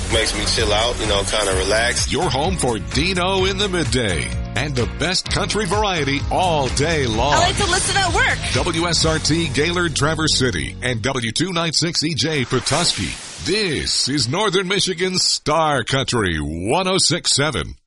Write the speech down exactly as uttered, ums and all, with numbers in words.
Makes me chill out, you know, kind of relax. Your home for Dino in the midday and the best country variety all day long. I like to listen at work. W S R T Gaylord Traverse City and W two ninety-six E J Petoskey. This is Northern Michigan's Star Country one oh six point seven.